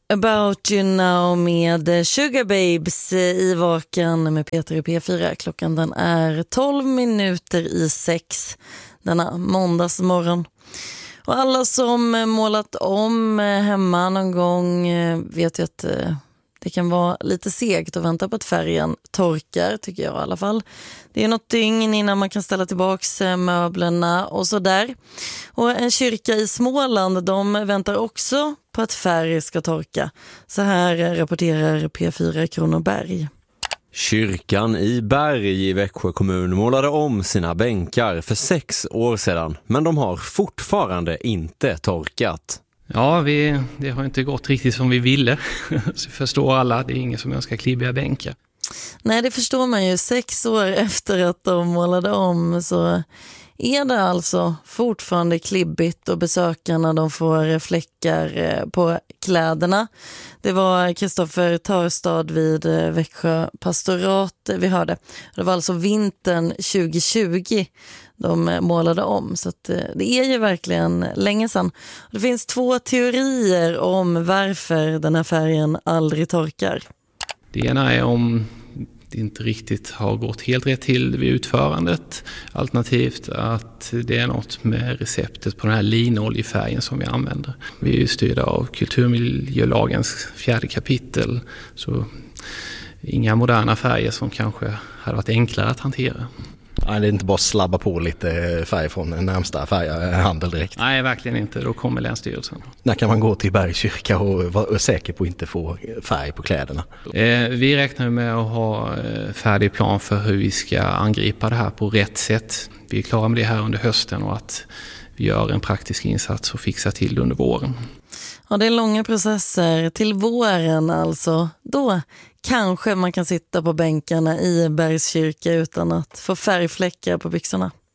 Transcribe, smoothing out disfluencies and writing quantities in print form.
About You Now med Sugar Babes i Vaken med Peter i P4. Klockan den är 6:12 denna måndagsmorgon. Och alla som målat om hemma någon gång vet ju att det kan vara lite segt att vänta på att färgen torkar, tycker jag i alla fall. Det är något dygn innan man kan ställa tillbaks möblerna och så där. Och en kyrka i Småland, de väntar också på att färg ska torka. Så här rapporterar P4 Kronoberg. Kyrkan i Berg i Växjö kommun målade om sina bänkar för 6 år sedan, men de har fortfarande inte torkat. Ja, det har inte gått riktigt som vi ville. Så förstår alla, det är ingen som önskar klibbiga bänkar. Nej, det förstår man ju. 6 år efter att de målade om så är det alltså fortfarande klibbigt och besökarna de får fläckar på kläderna. Det var Kristoffer Törstad vid Växjö pastorat vi hörde. Det var alltså vintern 2020 de målade om, så att det är ju verkligen länge sedan. Det finns 2 teorier om varför den här färgen aldrig torkar. Det ena är om det inte riktigt har gått helt rätt till vid utförandet. Alternativt att det är något med receptet på den här linoljefärgen som vi använder. Vi är ju styrda av kulturmiljölagens 4:e kapitel, så inga moderna färger som kanske hade varit enklare att hantera. Nej, det är inte bara slabba på lite färg från den närmsta färghandel direkt. Nej, verkligen inte. Då kommer Länsstyrelsen. När kan man gå till Bergs kyrka och vara säker på att inte få färg på kläderna? Vi räknar med att ha färdig plan för hur vi ska angripa det här på rätt sätt. Vi är klara med det här under hösten och att vi gör en praktisk insats och fixar till det under våren. Ja, det är långa processer till våren alltså. Då kanske man kan sitta på bänkarna i Bergs kyrka utan att få färgfläckar på byxorna.